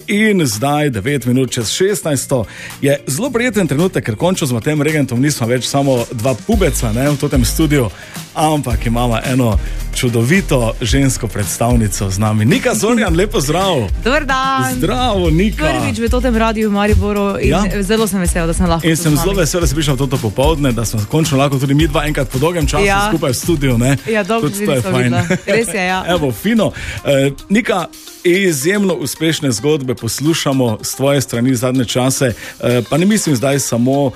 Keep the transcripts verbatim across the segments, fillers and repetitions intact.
in zdaj devet minut čez šestnajsto je zelo prijeten trenutek, ker končno z Matejem Regentom nismo več samo dva pubeca, ne, v tem studiu, ampak imamo eno čudovito žensko predstavnico z nami. Nika Zorjan, lepo zdrav. Dobar dan. Zdravo, Nika. Prvič v totem radiju v Mariboru in ja? zelo sem vesela, da sem lahko. In sem zelo vesela, da si prišla v toto popoldne, da smo končno lahko tudi mi dva enkrat po dolgem času ja. skupaj v studiu, ne? Ja, dolgo že nismo videla. Res je, ja. Evo, fino. Uh, Nika, izjemno uspešne zgodbe poslušamo s tvoje strani zadnje čase, uh, pa ne mislim zdaj samo uh,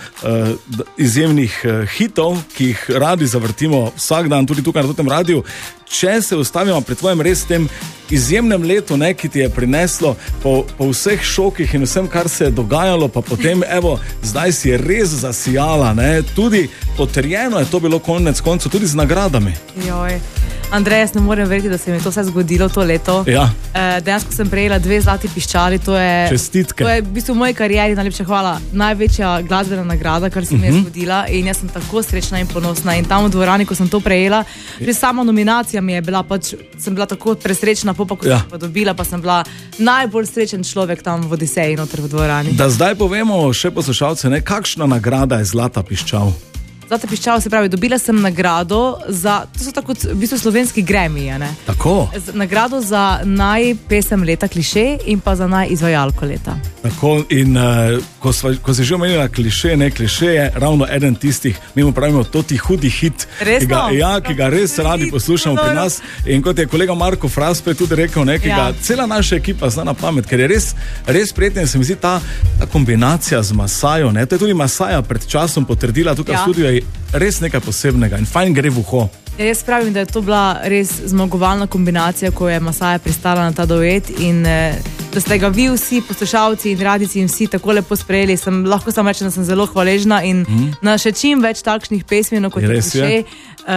izjemnih uh, hitov, ki jih radi zavrtimo vsak dan, tudi tukaj na totem radiju. Če se ustavimo pri tvojem res tem izjemnem letu, ne, ki ti je prineslo po, po vseh šokih in vsem, kar se je dogajalo, pa potem, evo, zdaj si je res zasijala, ne, tudi potrjeno je to bilo konec koncev, tudi z nagradami. Joj. Andrej, jaz ne morem verjeti, da se mi to vse zgodilo to leto. Ja. E, dejansko sem prejela dve zlati piščali, to je... Čestitke. To je v bistvu v moji karieri, najlepša hvala, največja glasbena nagrada, kar se mi je zgodila in jaz sem tako srečna in ponosna in tam v dvorani, ko sem to prejela, že sama nominacija mi je bila pač, sem bila tako presrečna, po pa ko ja. sem pa dobila, pa sem bila najbolj srečen človek tam v Odiseji noter v dvorani. Da zdaj povemo še poslušalce, ne, kakšna nagrada je Zlata piščal? Zlata piščal, se pravi, dobila sem nagrado za, to so tako v bistvu slovenski Grammy, ne? Tako. Z, nagrado za naj pesem leta kliše in pa za naj izvajalko leta. Tako, in uh, ko, sva, ko si že omenila kliše, ne, kliše je ravno eden tistih, mi mu pravimo, to ti hudi hit, ki ga, ja, ki ga res radi poslušamo pri nas. In kot je kolega Marko Fraspe tudi rekel, ne, ki ja. ga cela naša ekipa zna na pamet, ker je res, res prijetno in se mi zdi ta, ta kombinacija z Masajo, ne, to je tudi Masaja pred časom potrdila tukaj ja. v studiu, je res nekaj posebnega in fajn gre v uho. Ja, jaz pravim, da je to bila res zmagovalna kombinacija, ko je Masaja pristala na ta duet in eh, da ste ga vi vsi poslušalci in radici in vsi tako lepo sprejeli. Sem, lahko sam rečem, da sem zelo hvaležna in mm. na še čim več takšnih pesmi, kot je kliše.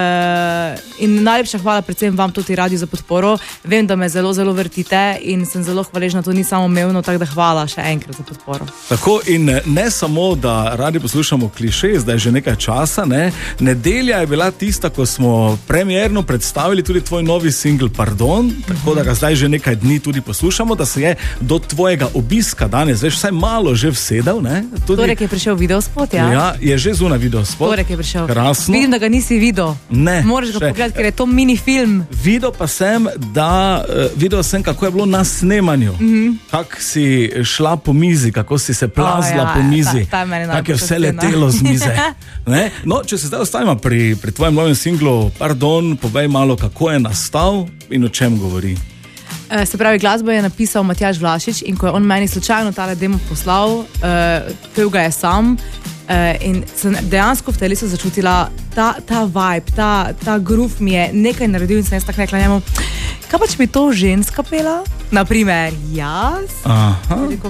Uh, in najlepša hvala predvsem vam tudi radiju za podporo. Vem, da me zelo, zelo vrtite in sem zelo hvaležna, to ni samo mevno, tako da hvala še enkrat za podporo. Tako in ne samo, da radi poslušamo kliše, zdaj že nekaj časa, ne. Nedelja je bila tista, ko smo premierno predstavili tudi tvoj novi singl Pardon, tako da ga zdaj že nekaj dni tudi poslušamo, da se je do tvojega obiska danes, veš, vsaj malo že vsedel, ne. Tudi... Torek je prišel videospot, ja? Ja, je že zunaj videospot. Torek je prišel. Krasno. Vidim, da ga nisi videl. Ne. Moraš ga pogledati, ker je to minifilm. Videl pa sem, da uh, videl sem, kako je bilo na snemanju. Mm-hmm. Kako si šla po mizi, kako si se plazla oh, ja, po mizi. Ta, ta kako je vse letelo z mize. Ne? No, če se zdaj ostavimo pri, pri tvojem novem singlu Pardon, povej malo, kako je nastal in o čem govori. Uh, se pravi, glasbo je napisal Matjaž Vlašič in ko je on meni slučajno tale demo poslal, uh, pel ga je sam. Uh, in sem dejansko v telesu začutila ta, ta vibe, ta, ta groove mi je nekaj naredil in sem jaz tako rekla njemu, kaj pa če bi to ženska pela? Naprimer, jaz? Aha. Rekel,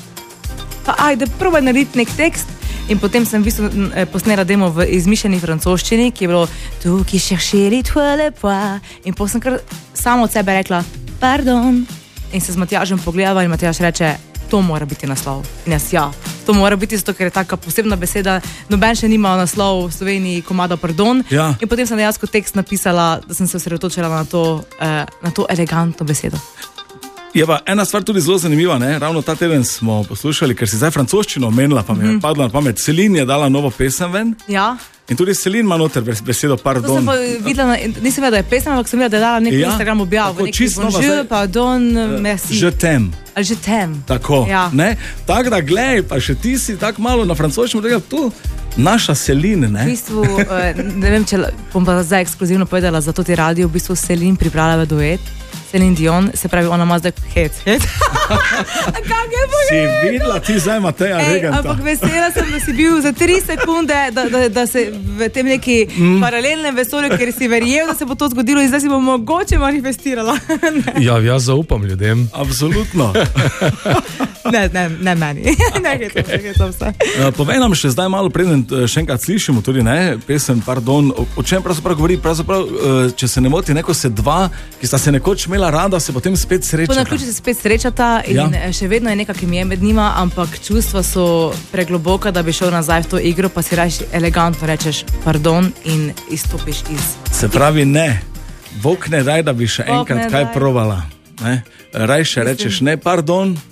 pa ajde, probaj narediti nek tekst. In potem sem v bistvu posnela demo v izmišljeni francoščini, ki je bilo tu, ki chercheli toi le pois. In potem sem kar samo od sebe rekla, pardon. In se z Matjažem pogledala in Matjaž reče, to mora biti naslov. In jaz, ja, to mora biti zato, ker je taka posebna beseda. Noben še nima naslov v Sloveniji komada Pardon. Ja. In potem sem dejansko tekst napisala, da sem se osredotočila na to, eh, na to elegantno besedo. Je pa ena stvar tudi zelo zanimiva, ne? Ravno ta teden smo poslušali, ker si zdaj francoščino omenila, pa mi je mm. padla na pamet. Celine je dala novo pesem ven. Ja. In tudi Celine ima noter besedo Pardon. To sem pa videla, nisem vedela, da je pesem, ampak sem videla, da je dala nek ja. Instagram objav. Tako, neki bonjour, pardon, uh, merci. Je t'aime. Ali je t'aime. Tako, ja. ne? Tako da glej, pa še ti si tako malo na francoščino rekel, tu naša Celine, ne? V bistvu, uh, ne vem, če bom pa zdaj ekskluzivno povedala za to ti radio, v bistvu Celine pripravila duet. Celine Dion, se pravi, ona ima zdaj hec. Hec? Kak je povedal? Si videla ti zdaj Mateja Regenta. Ampak vesela sem, da si bil za tri sekunde, da, da, da se v tem neki mm. paralelnem vesolju, ker si verjel, da se bo to zgodilo in zdaj si bo mogoče manifestirala. Ja, jaz zaupam ljudem. Absolutno. Ne, ne, ne meni. Ne, ne, ne, to vse. Povej nam še zdaj malo, preden še enkrat slišimo tudi, ne, pesem Pardon, o, o čem pravzaprav govori, pravzaprav, če se ne moti, neko se dva, ki sta se nekoč imela rada, se potem spet srečata. Po naključju se spet srečata in ja. še vedno je neka kemija med njima, ampak čustva so pregloboka, da bi šel nazaj v to igro, pa si raje elegantno rečeš pardon in izstopiš iz... Se pravi ne, Bog ne daj, da bi še Bog enkrat kaj provala. Ne? Raj še rečeš ne pardon,